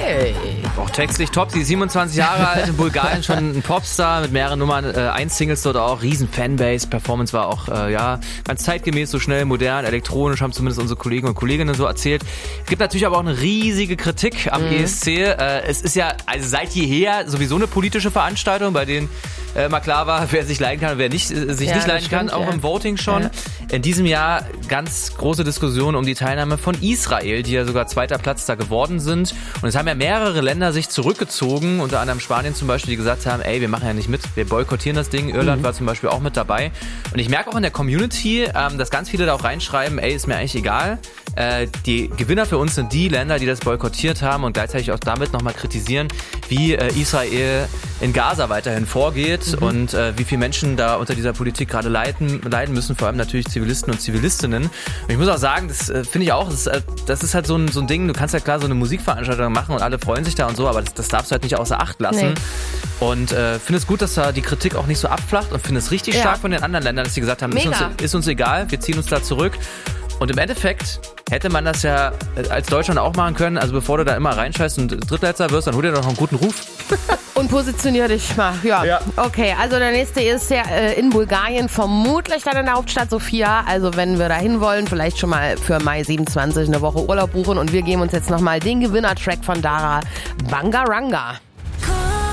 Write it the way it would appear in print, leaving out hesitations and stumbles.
Hey. Auch textlich top. Sie ist 27 Jahre alt, in Bulgarien schon ein Popstar mit mehreren Nummern, 1 Singles dort auch, riesen Fanbase. Performance war auch, ganz zeitgemäß, so schnell, modern, elektronisch, haben zumindest unsere Kollegen und Kolleginnen so erzählt. Es gibt natürlich aber auch eine riesige Kritik am ESC. Es ist ja also seit jeher sowieso eine politische Veranstaltung, bei denen mal klar war, wer sich leiden kann und wer sich nicht leiden kann, auch im Voting schon. Ja. In diesem Jahr ganz große Diskussion um die Teilnahme von Israel, die ja sogar 2. Platz da geworden sind. Und es haben ja mehrere Länder sich zurückgezogen, unter anderem Spanien zum Beispiel, die gesagt haben, ey, wir machen ja nicht mit, wir boykottieren das Ding. Irland war zum Beispiel auch mit dabei. Und ich merke auch in der Community, dass ganz viele da auch reinschreiben, ey, ist mir eigentlich egal. Die Gewinner für uns sind die Länder, die das boykottiert haben und gleichzeitig auch damit nochmal kritisieren, wie Israel in Gaza weiterhin vorgeht und wie viele Menschen da unter dieser Politik gerade leiden müssen, vor allem natürlich Zivilisten und Zivilistinnen. Und ich muss auch sagen, das finde ich auch, das ist halt so ein Ding, du kannst ja klar so eine Musikveranstaltung machen und alle freuen sich da und so, aber das darfst du halt nicht außer Acht lassen. Nee. Und finde es gut, dass da die Kritik auch nicht so abflacht und finde es richtig stark von den anderen Ländern, dass sie gesagt haben, ist uns egal, wir ziehen uns da zurück. Und im Endeffekt hätte man das ja als Deutschland auch machen können. Also bevor du da immer reinscheißt und Drittletzter wirst, dann hol dir doch noch einen guten Ruf. Und positionier dich mal. Ja. Okay, also der nächste ist ja in Bulgarien, vermutlich dann in der Hauptstadt Sofia. Also wenn wir da hin wollen, vielleicht schon mal für Mai 27 eine Woche Urlaub buchen. Und wir geben uns jetzt nochmal den Gewinnertrack von Dara, Bangaranga.